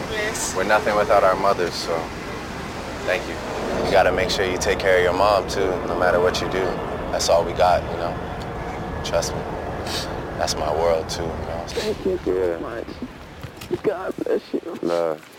Miss. We're nothing without our mothers, so thank you. You gotta make sure you take care of your mom, too, no matter what you do. That's all we got, you know? Trust me. That's my world, too, you know? Thank you so much. God bless you. Love.